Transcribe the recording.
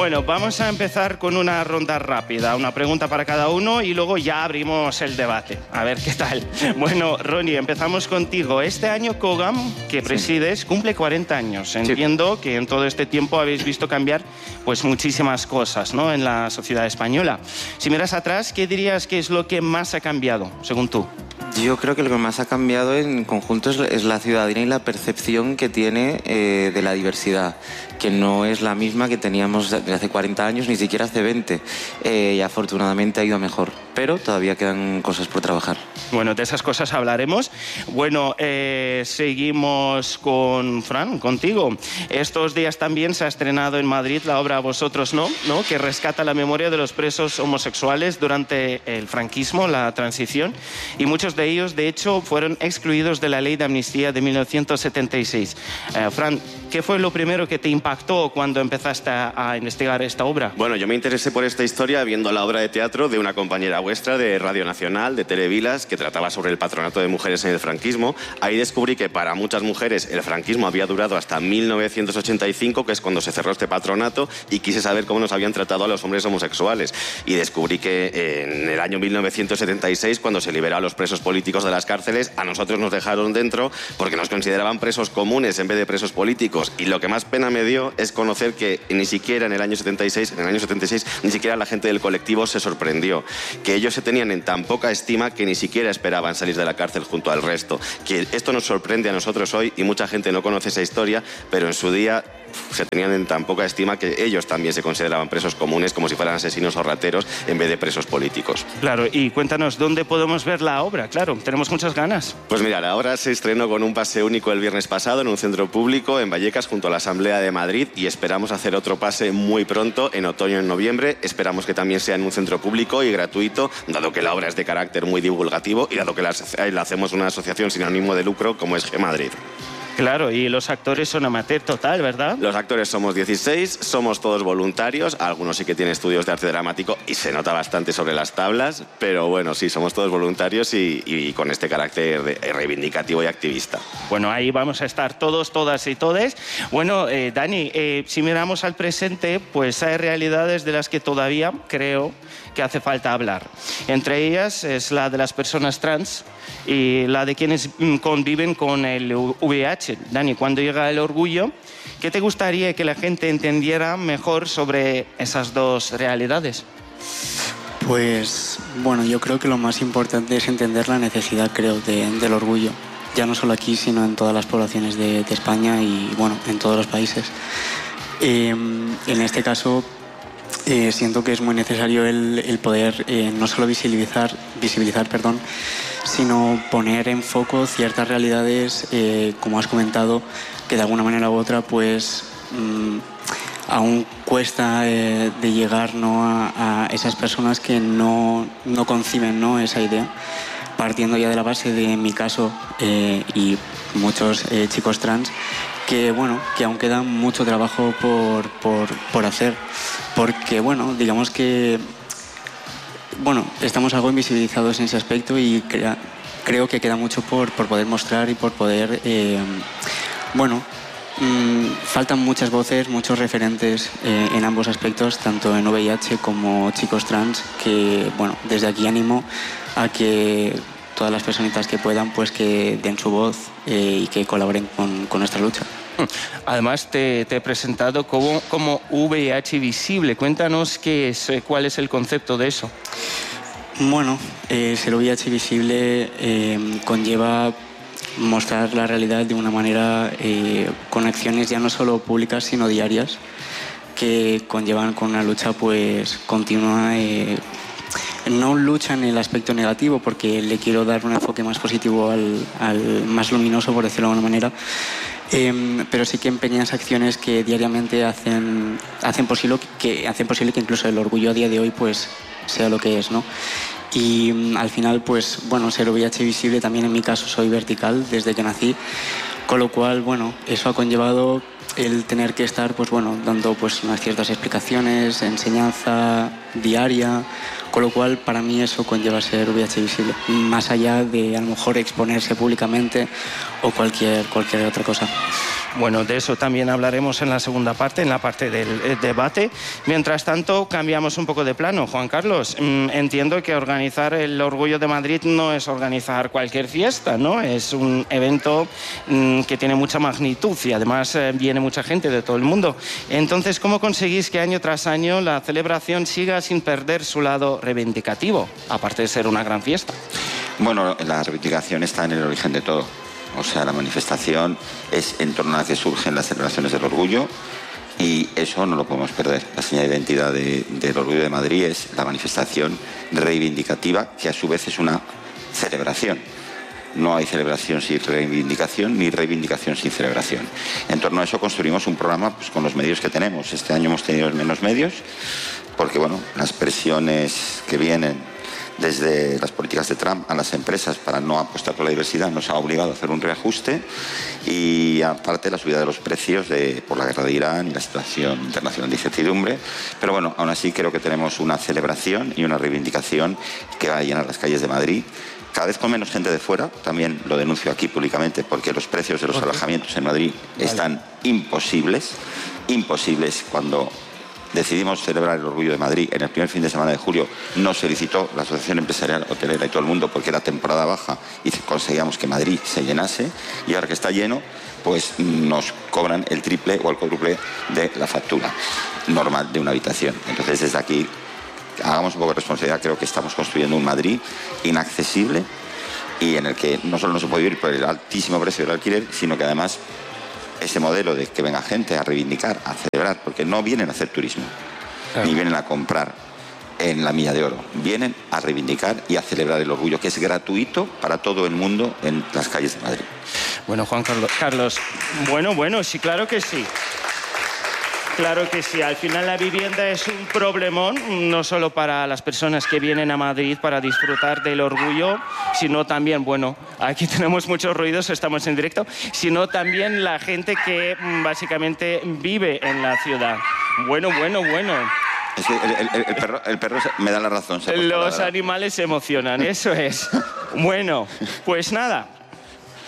Bueno, vamos a empezar con una ronda rápida, una pregunta para cada uno y luego ya abrimos el debate. A ver qué tal. Bueno, Ronnie, empezamos contigo. Este año COGAM, que presides, cumple 40 años. Entiendo que en todo este tiempo habéis visto cambiar pues muchísimas cosas, ¿no?, en la sociedad española. Si miras atrás, ¿qué dirías que es lo que más ha cambiado, según tú? Yo creo que lo que más ha cambiado en conjunto es la ciudadanía y la percepción que tiene de la diversidad, que no es la misma que teníamos desde hace 40 años, ni siquiera hace 20. Y afortunadamente ha ido mejor, pero todavía quedan cosas por trabajar. Bueno, de esas cosas hablaremos. Bueno, seguimos con Fran, contigo. Estos días también se ha estrenado en Madrid la obra Vosotros no, que rescata la memoria de los presos homosexuales durante el franquismo, la transición, y muchos de ellos, de hecho, fueron excluidos de la Ley de Amnistía de 1976. Fran, ¿qué fue lo primero que te impactó cuando empezaste a investigar esta obra? Bueno, yo me interesé por esta historia viendo la obra de teatro de una compañera vuestra de Radio Nacional, de Televilas, que trataba sobre el patronato de mujeres en el franquismo. Ahí descubrí que para muchas mujeres el franquismo había durado hasta 1985, que es cuando se cerró este patronato, y quise saber cómo nos habían tratado a los hombres homosexuales. Y descubrí que en el año 1976, cuando se liberó a los presos políticos de las cárceles, a nosotros nos dejaron dentro porque nos consideraban presos comunes en vez de presos políticos. Y lo que más pena me dio es conocer que ni siquiera en el año 76, ni siquiera la gente del colectivo se sorprendió. Que ellos se tenían en tan poca estima que ni siquiera esperaban salir de la cárcel junto al resto. Que esto nos sorprende a nosotros hoy y mucha gente no conoce esa historia, pero en su día se tenían en tan poca estima que ellos también se consideraban presos comunes, como si fueran asesinos o rateros en vez de presos políticos. Claro, y cuéntanos, ¿dónde podemos ver la obra? Claro, tenemos muchas ganas. Pues mira, la obra se estrenó con un pase único el viernes pasado en un centro público en Vallecas junto a la Asamblea de Madrid, y esperamos hacer otro pase muy pronto, en otoño, en noviembre. Esperamos que también sea en un centro público y gratuito, dado que la obra es de carácter muy divulgativo y dado que la hacemos una asociación sin ánimo de lucro como es G-Madrid. Claro, y los actores son amateur total, ¿verdad? Los actores somos 16, somos todos voluntarios, algunos sí que tienen estudios de arte dramático y se nota bastante sobre las tablas, pero bueno, sí, somos todos voluntarios y con este carácter reivindicativo y activista. Bueno, ahí vamos a estar todos, todas y todes. Bueno, Dani, si miramos al presente, pues hay realidades de las que todavía creo que hace falta hablar. Entre ellas es la de las personas trans y la de quienes conviven con el VIH. Dani, cuando llega el orgullo, ¿qué te gustaría que la gente entendiera mejor sobre esas dos realidades? Pues, bueno, yo creo que lo más importante es entender la necesidad, creo, del orgullo. Ya no solo aquí, sino en todas las poblaciones de España y, bueno, en todos los países. En este caso, siento que es muy necesario el poder no solo visibilizar, sino poner en foco ciertas realidades, como has comentado, que de alguna manera u otra pues aún cuesta de llegar, ¿no?, a esas personas que no conciben, ¿no?, esa idea, partiendo ya de la base de, en mi caso y muchos chicos trans, que bueno, que aún queda mucho trabajo por hacer, porque bueno, digamos que bueno, estamos algo invisibilizados en ese aspecto y creo que queda mucho por poder mostrar y por poder faltan muchas voces, muchos referentes en ambos aspectos, tanto en VIH como chicos trans, que bueno, desde aquí animo a que todas las personitas que puedan, pues que den su voz y que colaboren con nuestra lucha. Además, te he presentado como VIH visible. Cuéntanos cuál es el concepto de eso. Bueno, ser VIH visible conlleva mostrar la realidad de una manera con acciones ya no solo públicas, sino diarias, que conllevan con una lucha pues continua. No lucha en el aspecto negativo, porque le quiero dar un enfoque más positivo al más luminoso, por decirlo de alguna manera, pero sí que en pequeñas acciones que diariamente hacen posible que incluso el orgullo a día de hoy pues sea lo que es, ¿no? Y al final, pues bueno, ser VIH visible también en mi caso soy vertical desde que nací, con lo cual, bueno, eso ha conllevado el tener que estar, pues bueno, dando pues unas ciertas explicaciones, enseñanza diaria, con lo cual para mí eso conlleva ser VIH visible, más allá de a lo mejor exponerse públicamente o cualquier otra cosa. Bueno, de eso también hablaremos en la segunda parte, en la parte del debate. Mientras tanto, cambiamos un poco de plano. Juan Carlos, entiendo que organizar el Orgullo de Madrid no es organizar cualquier fiesta, ¿no? Es un evento que tiene mucha magnitud y además viene mucha gente de todo el mundo. Entonces, ¿cómo conseguís que año tras año la celebración siga sin perder su lado reivindicativo, aparte de ser una gran fiesta? Bueno, la reivindicación está en el origen de todo. O sea, la manifestación es en torno a la que surgen las celebraciones del orgullo y eso no lo podemos perder. La señal de identidad del Orgullo de Madrid es la manifestación reivindicativa, que a su vez es una celebración. No hay celebración sin reivindicación, ni reivindicación sin celebración. En torno a eso construimos un programa pues, con los medios que tenemos. Este año hemos tenido menos medios porque, bueno, las presiones que vienen desde las políticas de Trump a las empresas para no apostar por la diversidad nos ha obligado a hacer un reajuste y aparte la subida de los precios por la guerra de Irán y la situación internacional de incertidumbre. Pero bueno, aún así creo que tenemos una celebración y una reivindicación que va a llenar las calles de Madrid. Cada vez con menos gente de fuera, también lo denuncio aquí públicamente, porque los precios de los alojamientos en Madrid están imposibles cuando decidimos celebrar el Orgullo de Madrid en el primer fin de semana de julio. Nos felicitó la Asociación Empresarial Hotelera y todo el mundo porque era temporada baja y conseguíamos que Madrid se llenase y ahora que está lleno pues nos cobran el triple o el cuádruple de la factura normal de una habitación. Entonces desde aquí hagamos un poco de responsabilidad. Creo que estamos construyendo un Madrid inaccesible y en el que no solo no se puede vivir por el altísimo precio del alquiler, sino que además ese modelo de que venga gente a reivindicar, a celebrar, porque no vienen a hacer turismo, ni vienen a comprar en la Milla de Oro, vienen a reivindicar y a celebrar el orgullo, que es gratuito para todo el mundo en las calles de Madrid. Bueno, Juan Carlos, bueno, sí, claro que sí. Claro que sí, al final la vivienda es un problemón, no solo para las personas que vienen a Madrid para disfrutar del orgullo, sino también, bueno, aquí tenemos muchos ruidos, estamos en directo, sino también la gente que básicamente vive en la ciudad. Bueno. Es que el perro me da la razón. Los animales se emocionan, eso es. Bueno, pues nada.